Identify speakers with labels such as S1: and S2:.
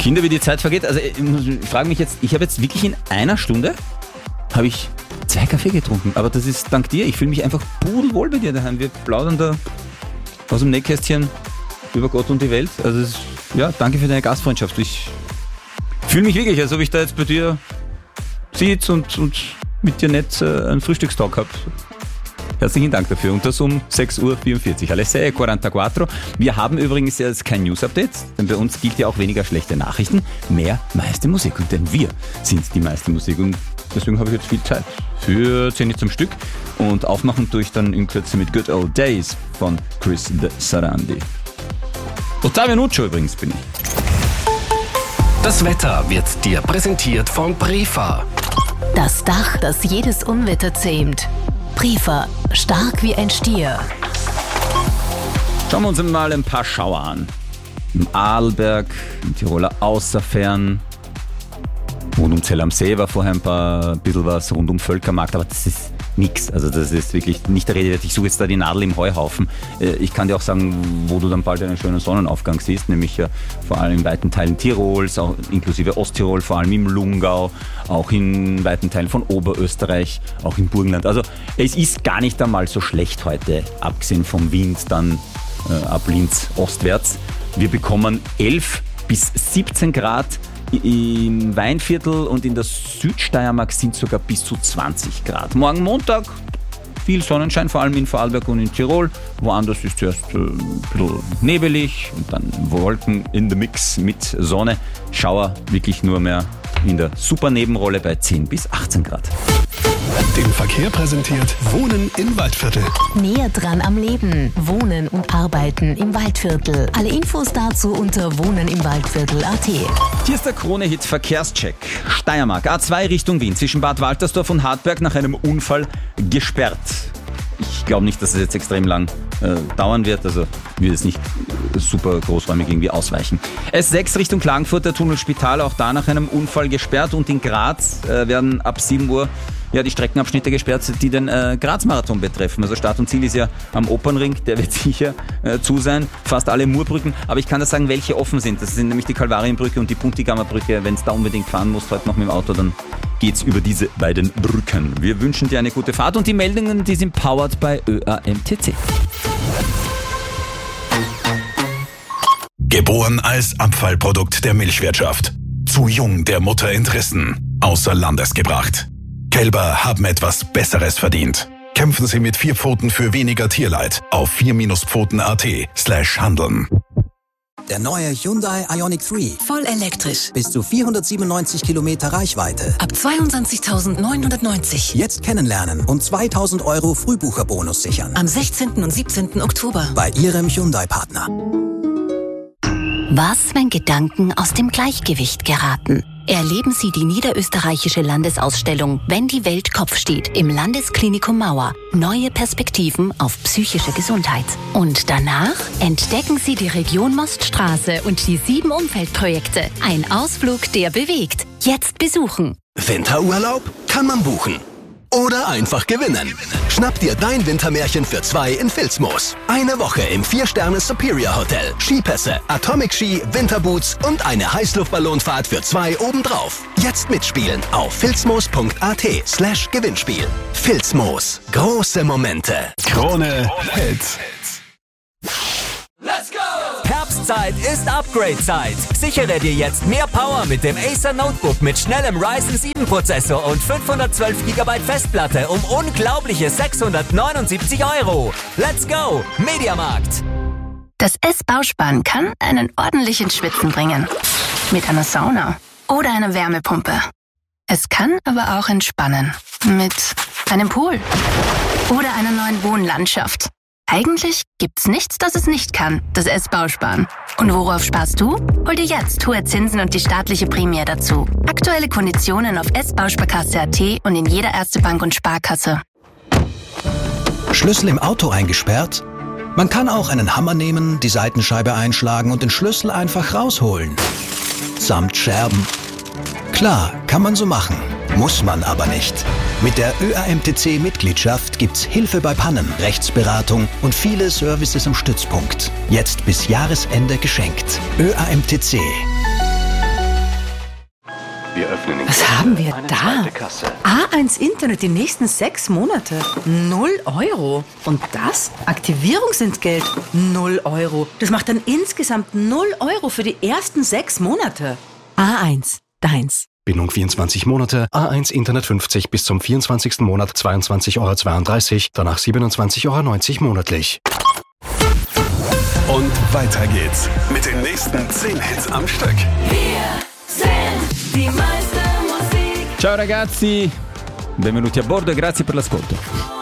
S1: Kinder, wie die Zeit vergeht. Also ich frage mich jetzt, ich habe jetzt wirklich in einer Stunde habe ich 2 Kaffee getrunken. Aber das ist dank dir. Ich fühle mich einfach pudelwohl bei dir daheim. Wir plaudern da aus dem Nähkästchen über Gott und die Welt. Also danke für deine Gastfreundschaft. Ich fühle mich wirklich, als ob ich da jetzt bei dir sitze und mit dir nicht einen Frühstückstalk habe. Herzlichen Dank dafür. Und das um 6.44 Uhr. Alle 6:44. Wir haben übrigens jetzt kein News-Update, denn bei uns gilt ja auch weniger schlechte Nachrichten, mehr meiste Musik. Und denn wir sind die meiste Musik. Und deswegen habe ich jetzt viel Zeit für 10 zum Stück. Und aufmachen tue ich dann in Kürze mit Good Old Days von Chris de Sarandi. Ottavio Nuccio übrigens bin ich.
S2: Das Wetter wird dir präsentiert von Prefa.
S3: Das Dach, das jedes Unwetter zähmt. Prefa, stark wie ein Stier.
S1: Schauen wir uns mal ein paar Schauer an. Im Arlberg, im Tiroler Außerfern, rund um Zell am See war vorher ein bisschen was, rund um Völkermarkt, aber das ist nix. Also das ist wirklich nicht der Rede wert. Ich suche jetzt da die Nadel im Heuhaufen. Ich kann dir auch sagen, wo du dann bald einen schönen Sonnenaufgang siehst, nämlich vor allem in weiten Teilen Tirols, auch inklusive Osttirol, vor allem im Lungau, auch in weiten Teilen von Oberösterreich, auch im Burgenland. Also es ist gar nicht einmal so schlecht heute, abgesehen vom Wind dann ab Linz ostwärts. Wir bekommen 11 bis 17 Grad. Im Weinviertel und in der Südsteiermark sind sogar bis zu 20 Grad. Morgen Montag viel Sonnenschein, vor allem in Vorarlberg und in Tirol. Woanders ist zuerst ein bisschen nebelig und dann Wolken in the Mix mit Sonne. Schauer wirklich nur mehr in der super Nebenrolle bei 10 bis 18 Grad.
S2: Den Verkehr präsentiert Wohnen im Waldviertel.
S3: Näher dran am Leben. Wohnen und Arbeiten im Waldviertel. Alle Infos dazu unter wohnenimwaldviertel.at.
S1: Hier ist der Krone-Hit Verkehrscheck. Steiermark, A2 Richtung Wien, zwischen Bad Waltersdorf und Hartberg nach einem Unfall gesperrt. Ich glaube nicht, dass es jetzt extrem lang dauern wird, also wird es nicht super großräumig irgendwie ausweichen. S6 Richtung Klagenfurt, der Tunnel Spital, auch da nach einem Unfall gesperrt, und in Graz werden ab 7 Uhr die Streckenabschnitte gesperrt, die den Graz-Marathon betreffen. Also Start und Ziel ist ja am Opernring, der wird sicher zu sein. Fast alle Murbrücken, aber ich kann das sagen, welche offen sind. Das sind nämlich die Kalvarienbrücke und die Puntigammer-Brücke. Wenn es da unbedingt fahren musst, heute noch mit dem Auto, dann geht's über diese beiden Brücken. Wir wünschen dir eine gute Fahrt, und die Meldungen, die sind powered bei ÖAMTC.
S4: Geboren als Abfallprodukt der Milchwirtschaft. Zu jung der Mutterinteressen. Außer Landes gebracht. Kälber haben etwas Besseres verdient. Kämpfen Sie mit 4 Pfoten für weniger Tierleid auf 4-Pfoten.at/handeln.
S5: Der neue Hyundai Ioniq 3.
S6: Voll elektrisch.
S5: Bis zu 497 Kilometer Reichweite.
S6: Ab 22.990.
S5: Jetzt kennenlernen und 2.000 € Frühbucherbonus sichern.
S6: Am 16. und 17. Oktober.
S5: Bei Ihrem Hyundai-Partner.
S3: Was, wenn Gedanken aus dem Gleichgewicht geraten? Erleben Sie die niederösterreichische Landesausstellung Wenn die Welt Kopf steht im Landesklinikum Mauer. Neue Perspektiven auf psychische Gesundheit. Und danach entdecken Sie die Region Moststraße und die 7 Umfeldprojekte. Ein Ausflug, der bewegt. Jetzt besuchen.
S7: Winterurlaub kann man buchen. Oder einfach gewinnen. Schnapp dir dein Wintermärchen für 2 in Filzmoos. Eine Woche im 4-Sterne Superior Hotel. Skipässe, Atomic Ski, Winterboots und eine Heißluftballonfahrt für 2 obendrauf. Jetzt mitspielen auf filzmoos.at/Gewinnspiel. Filzmoos. Große Momente.
S2: Krone Hits.
S8: Herbstzeit ist Upgrade-Zeit. Sichere dir jetzt mehr Power mit dem Acer Notebook mit schnellem Ryzen 7 Prozessor und 512 GB Festplatte um unglaubliche 679 €. Let's go! Mediamarkt.
S3: Das S-Bauspann kann einen ordentlichen Schwitzen bringen. Mit einer Sauna oder einer Wärmepumpe. Es kann aber auch entspannen. Mit einem Pool oder einer neuen Wohnlandschaft. Eigentlich gibt's nichts, das es nicht kann, das S-Bauspann. Und worauf sparst du? Hol dir jetzt hohe Zinsen und die staatliche Prämie dazu. Aktuelle Konditionen auf s-bausparkasse.at und in jeder Erste Bank und Sparkasse.
S5: Schlüssel im Auto eingesperrt? Man kann auch einen Hammer nehmen, die Seitenscheibe einschlagen und den Schlüssel einfach rausholen. Samt Scherben. Klar, kann man so machen. Muss man aber nicht. Mit der ÖAMTC-Mitgliedschaft gibt's Hilfe bei Pannen, Rechtsberatung und viele Services am Stützpunkt. Jetzt bis Jahresende geschenkt. ÖAMTC.
S9: Wir öffnen in
S6: Was haben wir
S9: eine
S6: da?
S9: zweite Kasse.
S6: A1 Internet die nächsten 6 Monate. 0 Euro. Und das? Aktivierungsentgelt. 0 Euro. Das macht dann insgesamt 0 Euro für die ersten 6 Monate. A1. Deins.
S10: Bindung 24 Monate, A1 Internet 50 bis zum 24. Monat 22,32 €, danach 27,90 € monatlich.
S4: Und weiter geht's mit den nächsten 10 Hits am Stück.
S3: Die meiste Musik.
S1: Ciao ragazzi, benvenuti a bordo e grazie per l'ascolto.